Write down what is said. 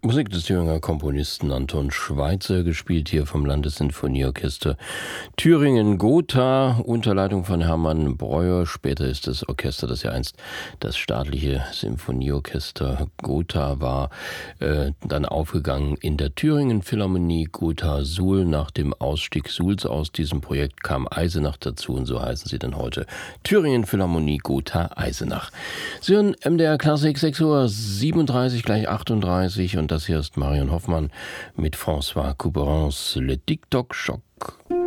Musik des Thüringer Komponisten Anton Schweitzer, gespielt hier vom Landessinfonieorchester Thüringen-Gotha, unter Leitung von Hermann Breuer. Später ist das Orchester, das ja einst das staatliche Sinfonieorchester Gotha war, dann aufgegangen in der Thüringen-Philharmonie Gotha-Suhl. Nach dem Ausstieg Suhls aus diesem Projekt kam Eisenach dazu und so heißen sie dann heute Thüringen-Philharmonie Gotha-Eisenach. Sie hören MDR Klassik, 6:37 Uhr, gleich 38, und das hier ist Marion Hoffmann mit François Couperans Le Tic-Toc-Choc.